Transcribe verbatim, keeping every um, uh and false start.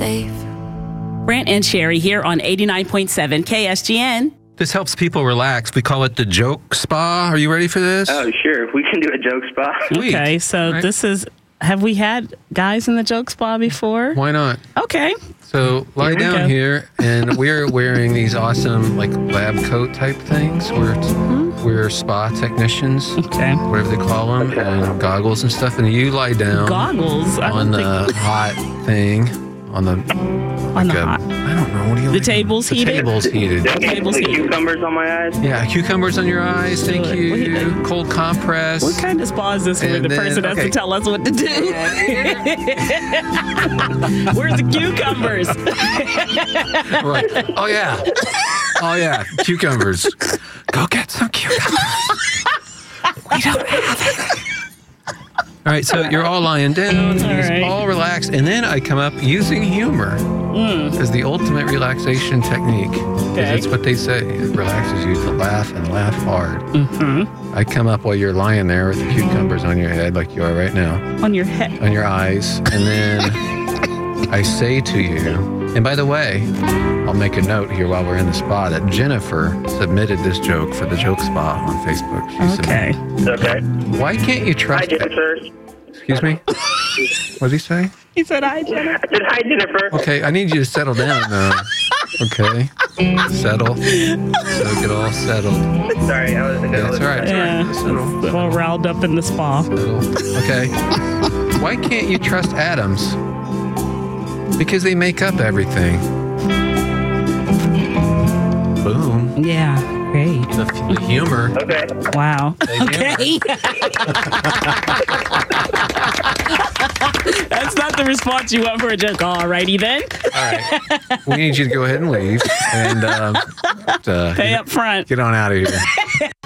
safe. Brant and Sherry here on eighty-nine point seven K S G N. This helps people relax. We call it the joke spa. Are you ready for this? Oh, sure. We can do a joke spa. Sweet. Okay, so Right. this is, have we had guys in the joke spa before? Why not? Okay. So lie Here we down go. here, and we're wearing these awesome like lab coat type things. We're Mm-hmm. we're spa technicians, Okay. whatever they call them, Okay. and goggles and stuff. And you lie down Goggles. I on don't the think hot thing, on the on the like a- hot. I don't know. What do you The like? table's the heated? table's heated. Don't get Tables the heated. cucumbers on my eyes. Yeah, cucumbers on your eyes. Thank Good. you. Cold compress. What kind of spa is this where And the then- person has okay. to tell us what to do? Where's the cucumbers? Right. Oh yeah. Oh yeah. Cucumbers. Go get some cucumbers. We don't have it. All right, so you're all lying down, All you're right. all relaxed, and then I come up using humor as the ultimate relaxation technique. 'Cause Okay. That's what they say. It relaxes you to laugh and laugh hard. Mm-hmm. I come up while you're lying there with the cucumbers on your head, like you are right now, On your head. on your eyes, and then I say to you, and by the way, I'll make a note here while we're in the spa that Jennifer submitted this joke for the joke spa on Facebook. She Okay. submitted- Okay. Why can't you Hi, trust? Jennifer. Excuse me. What did he say? He said, hi, Jenna. I said, hi, Jennifer. Okay, I need you to settle down now. Okay, settle. So get all settled. Sorry, I was. Yeah, that's all right. That's all Yeah. right. Settle. All riled up in the spa. Settle. Okay. Why can't you trust atoms? Because they make up everything. Boom. Yeah. Great. The, the humor. Okay. Wow. The humor. Okay. That's not the response you want for a joke. All righty then. All right. We need you to go ahead and leave and um, uh, Pay up front. get on out of here.